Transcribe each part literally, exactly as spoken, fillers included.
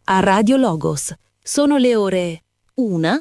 a Radio Logos. Sono le ore una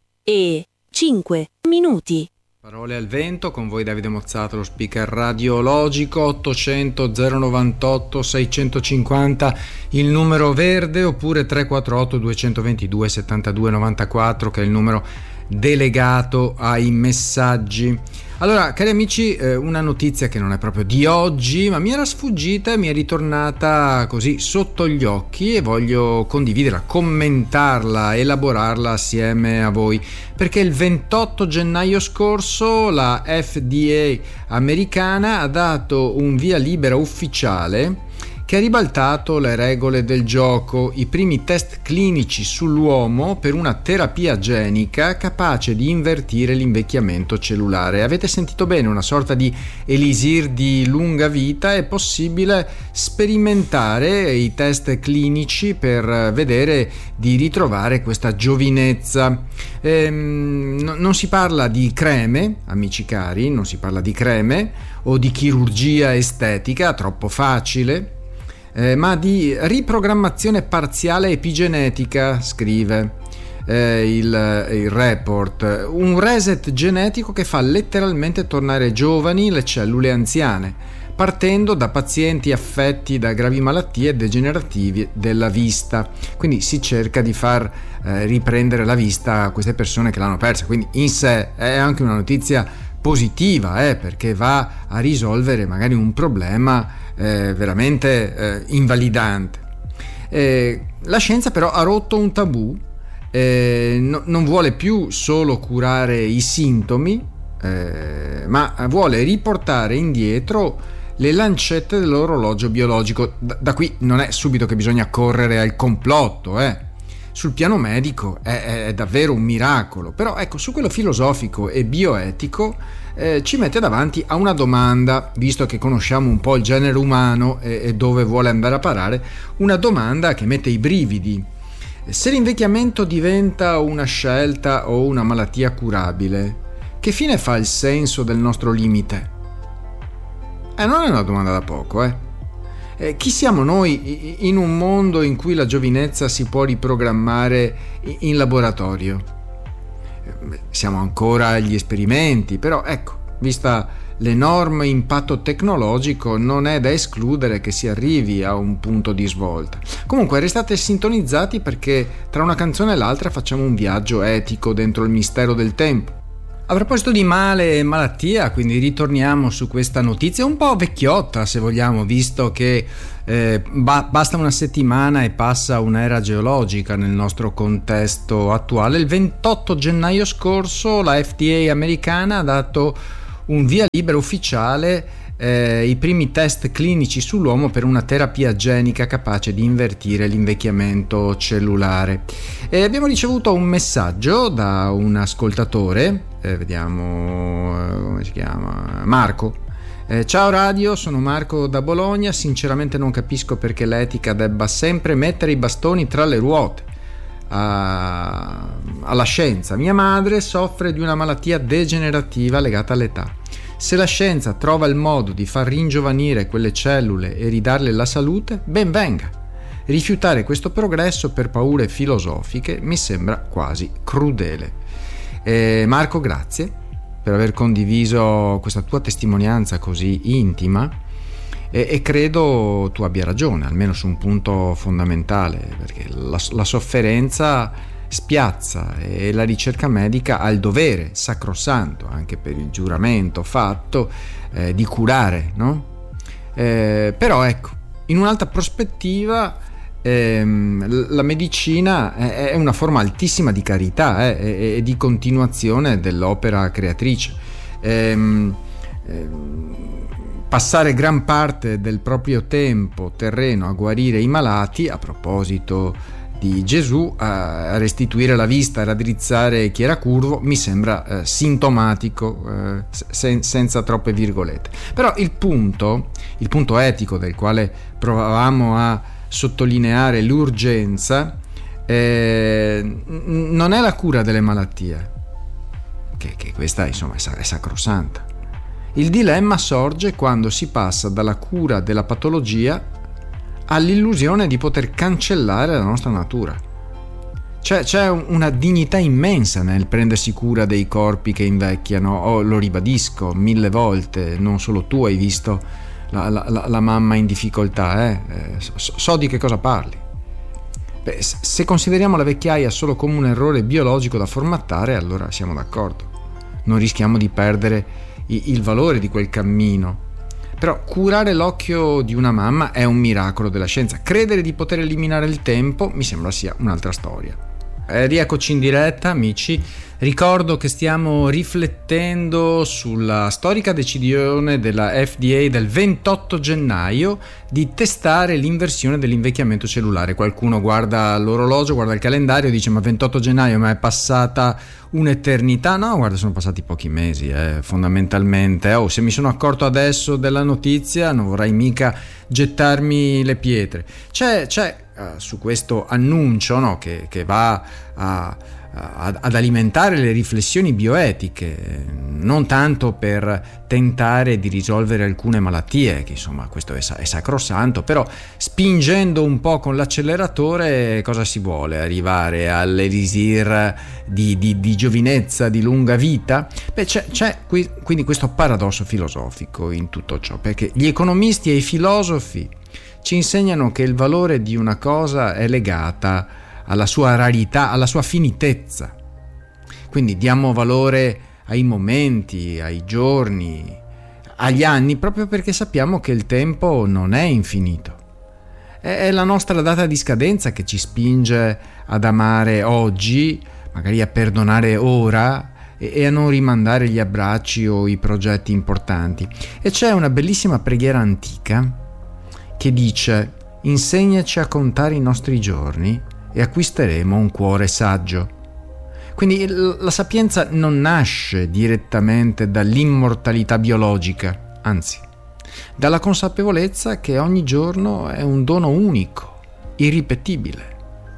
e cinque minuti. Parole al vento, con voi Davide Mozzato, lo speaker radiologico. Ottocento zero novantotto seicentocinquanta il numero verde, oppure tre quattro otto due due due settantadue novantaquattro, che è il numero delegato ai messaggi. Allora, cari amici, eh, una notizia che non è proprio di oggi, ma mi era sfuggita e mi è ritornata così sotto gli occhi, e voglio condividerla, commentarla, elaborarla assieme a voi, perché il ventotto gennaio scorso la F D A americana ha dato un via libera ufficiale che ha ribaltato le regole del gioco: i primi test clinici sull'uomo per una terapia genica capace di invertire l'invecchiamento cellulare. Avete sentito bene, una sorta di elisir di lunga vita. È possibile sperimentare i test clinici per vedere di ritrovare questa giovinezza. Ehm, no, non si parla di creme, amici cari, non si parla di creme o di chirurgia estetica, troppo facile. Eh, ma di riprogrammazione parziale epigenetica, scrive eh, il, il report, un reset genetico che fa letteralmente tornare giovani le cellule anziane, partendo da pazienti affetti da gravi malattie degenerative della vista. Quindi si cerca di far eh, riprendere la vista a queste persone che l'hanno persa, quindi in sé è anche una notizia positiva, eh, perché va a risolvere magari un problema eh, veramente eh, invalidante. Eh, la scienza però ha rotto un tabù, eh, no, non vuole più solo curare i sintomi, eh, ma vuole riportare indietro le lancette dell'orologio biologico. Da, da qui non è subito che bisogna correre al complotto, eh. Sul piano medico è, è davvero un miracolo, però ecco, su quello filosofico e bioetico eh, ci mette davanti a una domanda, visto che conosciamo un po' il genere umano e, e dove vuole andare a parare, una domanda che mette i brividi. Se l'invecchiamento diventa una scelta o una malattia curabile, che fine fa il senso del nostro limite? Eh, non è una domanda da poco, eh. Eh, chi siamo noi in un mondo in cui la giovinezza si può riprogrammare in laboratorio? Eh, siamo ancora agli esperimenti, però ecco, vista l'enorme impatto tecnologico, non è da escludere che si arrivi a un punto di svolta. Comunque restate sintonizzati, perché tra una canzone e l'altra facciamo un viaggio etico dentro il mistero del tempo. A proposito di male e malattia, quindi ritorniamo su questa notizia un po' vecchiotta, se vogliamo, visto che eh, ba- basta una settimana e passa un'era geologica nel nostro contesto attuale. Il ventotto gennaio scorso la F D A americana ha dato un via libera ufficiale eh, i primi test clinici sull'uomo per una terapia genica capace di invertire l'invecchiamento cellulare. E abbiamo ricevuto un messaggio da un ascoltatore, eh, vediamo eh, come si chiama, Marco. Eh, ciao radio, sono Marco da Bologna. Sinceramente non capisco perché l'etica debba sempre mettere i bastoni tra le ruote a, alla scienza. Mia madre soffre di una malattia degenerativa legata all'età. Se la scienza trova il modo di far ringiovanire quelle cellule e ridarle la salute, ben venga. Rifiutare questo progresso per paure filosofiche mi sembra quasi crudele. Eh, Marco, grazie per aver condiviso questa tua testimonianza così intima, e, e credo tu abbia ragione, almeno su un punto fondamentale, perché la, la sofferenza spiazza e la ricerca medica ha il dovere sacrosanto, anche per il giuramento fatto, eh, di curare, no? Eh, però ecco, in un'altra prospettiva, ehm, la medicina è, è una forma altissima di carità eh, e, e di continuazione dell'opera creatrice. Ehm, ehm, passare gran parte del proprio tempo terreno a guarire i malati, a proposito di Gesù, a restituire la vista, a raddrizzare chi era curvo, mi sembra eh, sintomatico, eh, sen- senza troppe virgolette. Però il punto, il punto etico del quale provavamo a sottolineare l'urgenza, eh, n- non è la cura delle malattie, che, che questa insomma è, è sacrosanta. Il dilemma sorge quando si passa dalla cura della patologia all'illusione di poter cancellare la nostra natura. C'è, c'è una dignità immensa nel prendersi cura dei corpi che invecchiano. Oh, lo ribadisco mille volte, non solo tu hai visto la, la, la mamma in difficoltà, eh? Eh, so, so di che cosa parli. Beh, se consideriamo la vecchiaia solo come un errore biologico da formattare, allora siamo d'accordo. Non rischiamo di perdere il valore di quel cammino. Però curare l'occhio di una mamma è un miracolo della scienza. Credere di poter eliminare il tempo mi sembra sia un'altra storia. Eh, rieccoci in diretta, amici. Ricordo che stiamo riflettendo sulla storica decisione della F D A del ventotto gennaio di testare l'inversione dell'invecchiamento cellulare. Qualcuno guarda l'orologio, guarda il calendario e dice: ma ventotto gennaio, ma è passata un'eternità? No, guarda, sono passati pochi mesi, eh, fondamentalmente. Oh, se mi sono accorto adesso della notizia, non vorrei mica gettarmi le pietre. C'è, c'è uh, su questo annuncio, no, che, che va a ad alimentare le riflessioni bioetiche, non tanto per tentare di risolvere alcune malattie, che insomma questo è, è sacrosanto, però spingendo un po' con l'acceleratore cosa si vuole? Arrivare all'elisir di, di, di giovinezza, di lunga vita? Beh, c'è, c'è qui, quindi questo paradosso filosofico in tutto ciò, perché gli economisti e i filosofi ci insegnano che il valore di una cosa è legata alla sua rarità, alla sua finitezza. Quindi diamo valore ai momenti, ai giorni, agli anni, proprio perché sappiamo che il tempo non è infinito. È la nostra data di scadenza che ci spinge ad amare oggi, magari a perdonare ora e a non rimandare gli abbracci o i progetti importanti. E c'è una bellissima preghiera antica che dice: insegnaci a contare i nostri giorni e acquisteremo un cuore saggio. Quindi la sapienza non nasce direttamente dall'immortalità biologica, anzi, dalla consapevolezza che ogni giorno è un dono unico, irripetibile.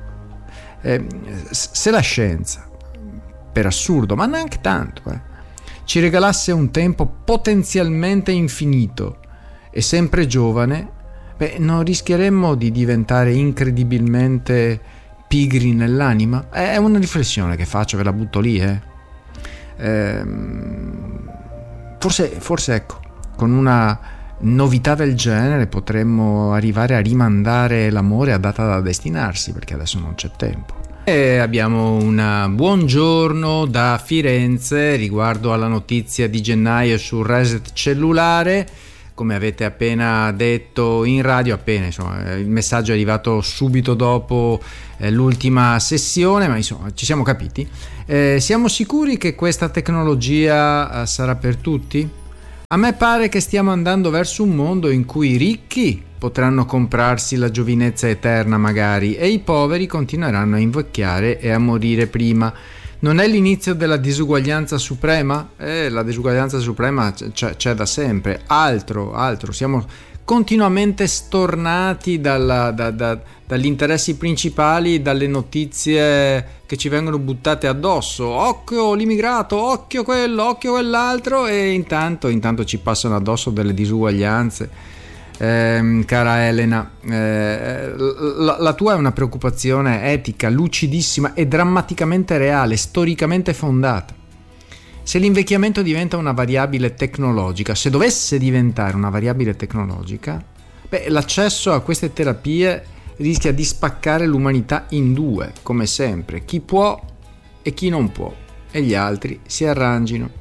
Eh, se la scienza, per assurdo, ma neanche tanto, eh, ci regalasse un tempo potenzialmente infinito e sempre giovane, beh, non rischieremmo di diventare incredibilmente pigri nell'anima? È una riflessione che faccio, ve la butto lì, eh. Ehm, forse, forse ecco, con una novità del genere potremmo arrivare a rimandare l'amore a data da destinarsi, perché adesso non c'è tempo. E abbiamo un buongiorno da Firenze riguardo alla notizia di gennaio sul reset cellulare. Come avete appena detto in radio, appena insomma, il messaggio è arrivato subito dopo eh, l'ultima sessione, ma insomma ci siamo capiti. Eh, siamo sicuri che questa tecnologia eh, sarà per tutti? A me pare che stiamo andando verso un mondo in cui i ricchi potranno comprarsi la giovinezza eterna magari e i poveri continueranno a invecchiare e a morire prima. Non è l'inizio della disuguaglianza suprema? Eh, la disuguaglianza suprema c'è, c'è da sempre. Altro, altro. Siamo continuamente stornati dalla, da, da, dagli interessi principali, dalle notizie che ci vengono buttate addosso. Occhio l'immigrato, occhio quello, occhio quell'altro, e intanto, intanto ci passano addosso delle disuguaglianze. Eh, cara Elena, eh, la, la tua è una preoccupazione etica lucidissima e drammaticamente reale, storicamente fondata. Se l'invecchiamento diventa una variabile tecnologica, se dovesse diventare una variabile tecnologica, beh, l'accesso a queste terapie rischia di spaccare l'umanità in due, come sempre, chi può e chi non può, e gli altri si arrangino.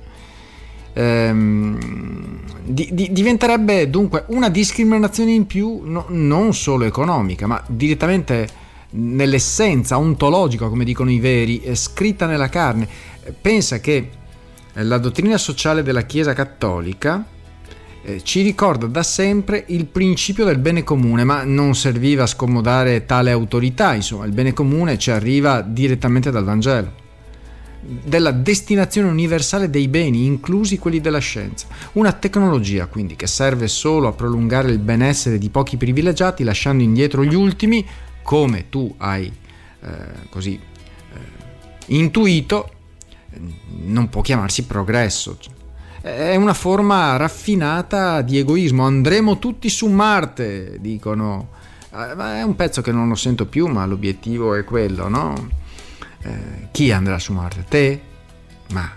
Ehm, di, di, diventerebbe dunque una discriminazione in più, no, non solo economica, ma direttamente nell'essenza ontologica, come dicono i veri, eh, scritta nella carne. Pensa che eh, la dottrina sociale della Chiesa Cattolica eh, ci ricorda da sempre il principio del bene comune, ma non serviva a scomodare tale autorità. Insomma, il bene comune ci arriva direttamente dal Vangelo, della destinazione universale dei beni, inclusi quelli della scienza. Una tecnologia quindi che serve solo a prolungare il benessere di pochi privilegiati, lasciando indietro gli ultimi, come tu hai eh, così eh, intuito, non può chiamarsi progresso. È una forma raffinata di egoismo. Andremo tutti su Marte, dicono È un pezzo che non lo sento più, ma l'obiettivo è quello, no? Eh, chi andrà su Marte? Te? Ma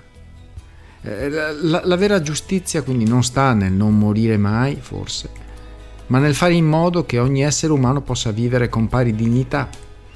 eh, la, la, la vera giustizia quindi non sta nel non morire mai, forse, ma nel fare in modo che ogni essere umano possa vivere con pari dignità,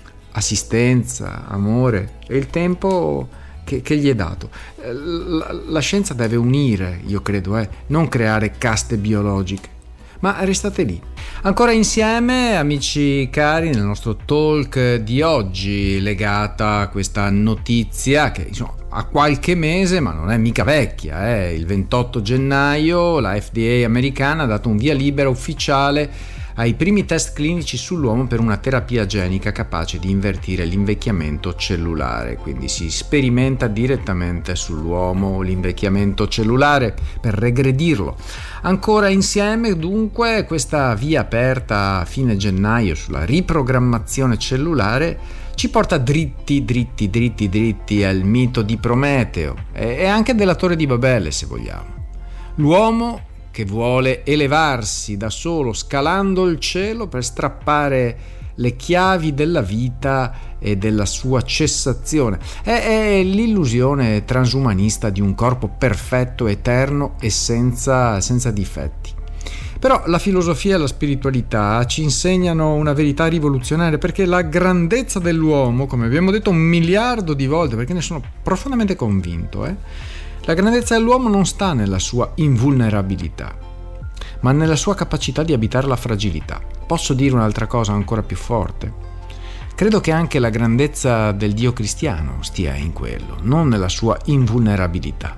assistenza, amore e il tempo che, che gli è dato. La, la scienza deve unire, io credo, eh, non creare caste biologiche. Ma restate lì. Ancora insieme, amici cari, nel nostro talk di oggi, legata a questa notizia che insomma ha qualche mese, ma non è mica vecchia. Eh. Il ventotto gennaio la F D A americana ha dato un via libera ufficiale ai primi test clinici sull'uomo per una terapia genica capace di invertire l'invecchiamento cellulare. Quindi si sperimenta direttamente sull'uomo l'invecchiamento cellulare per regredirlo. Ancora insieme, dunque, questa via aperta a fine gennaio sulla riprogrammazione cellulare ci porta dritti, dritti, dritti, dritti al mito di Prometeo e anche della Torre di Babele, se vogliamo. L'uomo che vuole elevarsi da solo scalando il cielo per strappare le chiavi della vita e della sua cessazione. È, è l'illusione transumanista di un corpo perfetto, eterno e senza, senza difetti. Però la filosofia e la spiritualità ci insegnano una verità rivoluzionaria, perché la grandezza dell'uomo, come abbiamo detto un miliardo di volte, perché ne sono profondamente convinto, eh, la grandezza dell'uomo non sta nella sua invulnerabilità, ma nella sua capacità di abitare la fragilità. Posso dire un'altra cosa ancora più forte? Credo che anche la grandezza del Dio cristiano stia in quello, non nella sua invulnerabilità,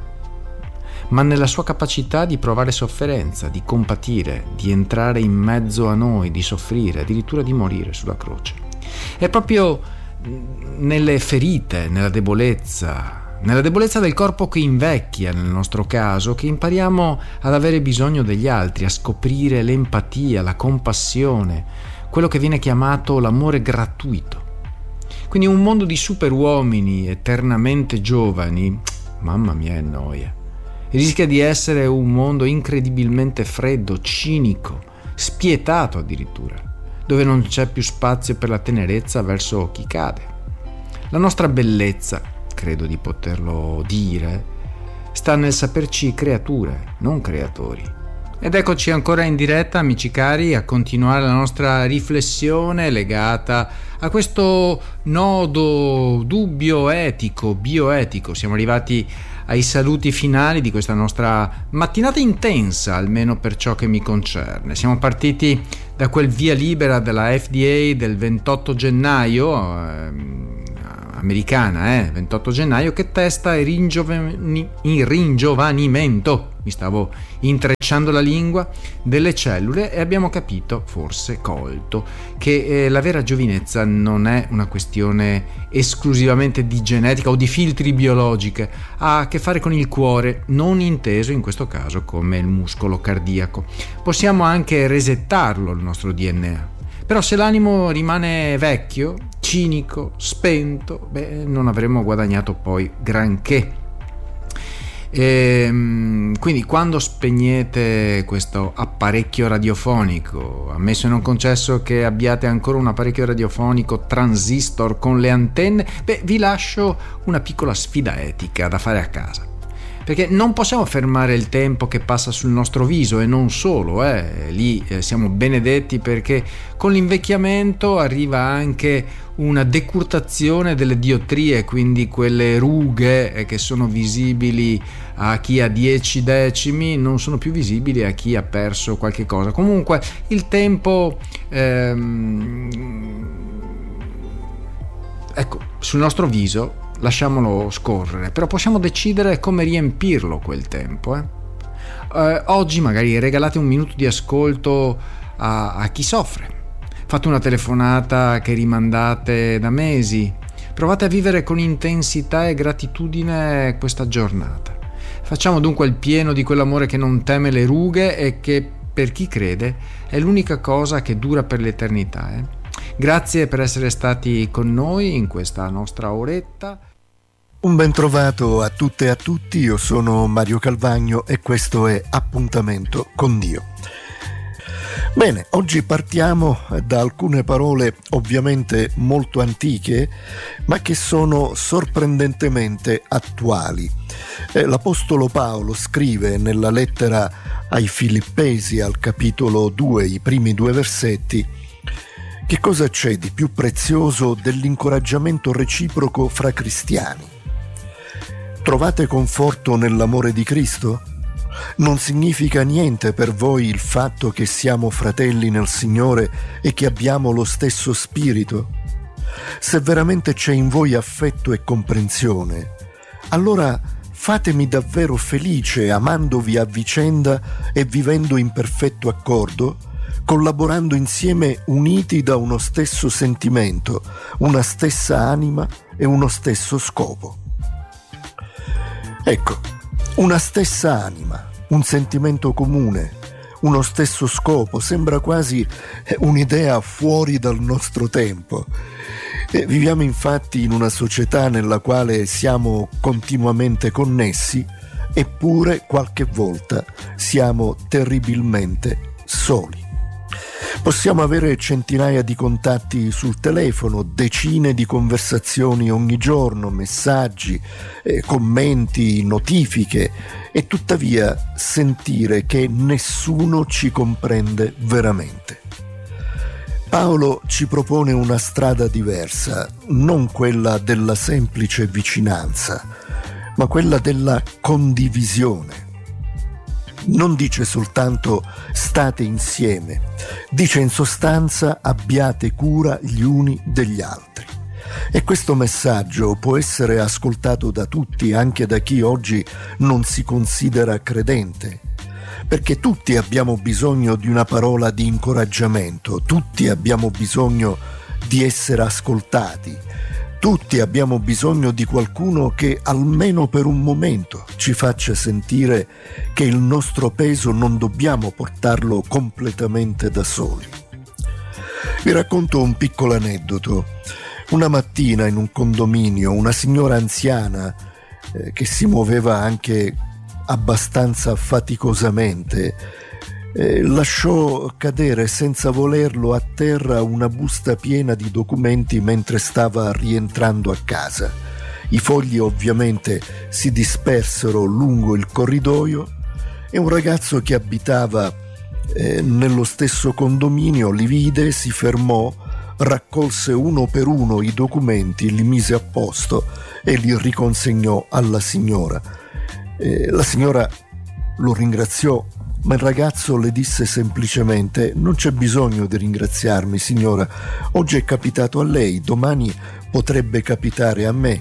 ma nella sua capacità di provare sofferenza, di compatire, di entrare in mezzo a noi, di soffrire, addirittura di morire sulla croce. È proprio nelle ferite, nella debolezza, nella debolezza del corpo che invecchia, nel nostro caso, che impariamo ad avere bisogno degli altri, a scoprire l'empatia, la compassione, quello che viene chiamato l'amore gratuito. Quindi un mondo di superuomini eternamente giovani, mamma mia, è noia. Rischia di essere un mondo incredibilmente freddo, cinico, spietato addirittura, dove non c'è più spazio per la tenerezza verso chi cade. La nostra bellezza, credo di poterlo dire, sta nel saperci creature, non creatori. Ed eccoci ancora in diretta, amici cari, a continuare la nostra riflessione legata a questo nodo dubbio etico, bioetico. Siamo arrivati ai saluti finali di questa nostra mattinata intensa, almeno per ciò che mi concerne. Siamo partiti da quel via libera della F D A del ventotto gennaio, ehm, americana, eh, ventotto gennaio, che testa il, ringiovani- il ringiovanimento, mi stavo intrecciando la lingua, delle cellule, e abbiamo capito, forse colto, che eh, la vera giovinezza non è una questione esclusivamente di genetica o di filtri biologiche, ha a che fare con il cuore, non inteso in questo caso come il muscolo cardiaco. Possiamo anche resettarlo il nostro D N A. Però se l'animo rimane vecchio, cinico, spento, beh, non avremo guadagnato poi granché. E, quindi quando spegnete questo apparecchio radiofonico, ammesso e non concesso che abbiate ancora un apparecchio radiofonico transistor con le antenne, beh, vi lascio una piccola sfida etica da fare a casa. Perché non possiamo fermare il tempo che passa sul nostro viso, e non solo, eh. lì eh, siamo benedetti, perché con l'invecchiamento arriva anche una decurtazione delle diottrie, quindi quelle rughe eh, che sono visibili a chi ha dieci decimi non sono più visibili a chi ha perso qualche cosa. Comunque il tempo ehm, ecco, sul nostro viso lasciamolo scorrere, però possiamo decidere come riempirlo quel tempo. Eh? Eh, oggi magari regalate un minuto di ascolto a, a chi soffre, fate una telefonata che rimandate da mesi, provate a vivere con intensità e gratitudine questa giornata. Facciamo dunque il pieno di quell'amore che non teme le rughe e che, per chi crede, è l'unica cosa che dura per l'eternità. Eh? Grazie per essere stati con noi in questa nostra oretta. Un ben trovato a tutte e a tutti, io sono Mario Calvagno e questo è Appuntamento con Dio. Bene, oggi partiamo da alcune parole ovviamente molto antiche, ma che sono sorprendentemente attuali. Eh, l'Apostolo Paolo scrive nella lettera ai Filippesi, al capitolo due, i primi due versetti: che cosa c'è di più prezioso dell'incoraggiamento reciproco fra cristiani? Trovate conforto nell'amore di Cristo? Non significa niente per voi il fatto che siamo fratelli nel Signore e che abbiamo lo stesso spirito? Se veramente c'è in voi affetto e comprensione, allora fatemi davvero felice amandovi a vicenda e vivendo in perfetto accordo, collaborando insieme uniti da uno stesso sentimento, una stessa anima e uno stesso scopo. Ecco, una stessa anima, un sentimento comune, uno stesso scopo, sembra quasi un'idea fuori dal nostro tempo. Eh, viviamo infatti in una società nella quale siamo continuamente connessi, eppure qualche volta siamo terribilmente soli. Possiamo avere centinaia di contatti sul telefono, decine di conversazioni ogni giorno, messaggi, eh, commenti, notifiche, e tuttavia sentire che nessuno ci comprende veramente. Paolo ci propone una strada diversa, non quella della semplice vicinanza, ma quella della condivisione. Non dice soltanto state insieme, dice in sostanza abbiate cura gli uni degli altri. E questo messaggio può essere ascoltato da tutti, anche da chi oggi non si considera credente, perché tutti abbiamo bisogno di una parola di incoraggiamento, tutti abbiamo bisogno di essere ascoltati, tutti abbiamo bisogno di qualcuno che almeno per un momento ci faccia sentire che il nostro peso non dobbiamo portarlo completamente da soli. Vi racconto un piccolo aneddoto. Una mattina in un condominio una signora anziana eh, che si muoveva anche abbastanza faticosamente eh, lasciò cadere senza volerlo a terra una busta piena di documenti mentre stava rientrando a casa. I fogli ovviamente si dispersero lungo il corridoio e un ragazzo che abitava eh, nello stesso condominio li vide, si fermò, raccolse uno per uno i documenti, li mise a posto e li riconsegnò alla signora. Eh, la signora lo ringraziò, ma il ragazzo le disse semplicemente: non c'è bisogno di ringraziarmi, signora, oggi è capitato a lei, domani potrebbe capitare a me.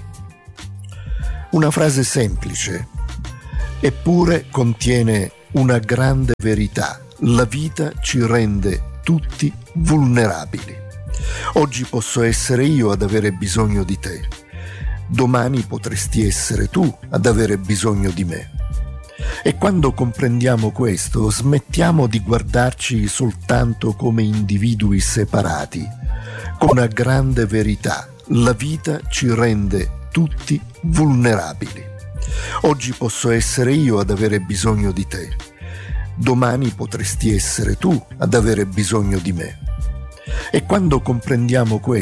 Una frase semplice, eppure contiene una grande verità. La vita ci rende tutti vulnerabili. Oggi posso essere io ad avere bisogno di te, domani potresti essere tu ad avere bisogno di me. E quando comprendiamo questo, smettiamo di guardarci soltanto come individui separati, con una grande verità: la vita ci rende tutti vulnerabili. Oggi posso essere io ad avere bisogno di te, domani potresti essere tu ad avere bisogno di me. E quando comprendiamo questo,